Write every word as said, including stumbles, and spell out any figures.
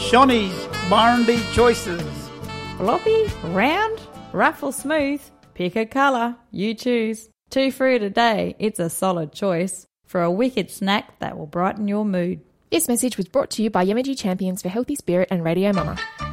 Shonny's Barnby Choices. Floppy, round, rough or smooth, pick a colour, you choose. Two fruit a day, it's a solid choice for a wicked snack that will brighten your mood. This message was brought to you by Yamaji Champions for Healthy Spirit and Radio Mama.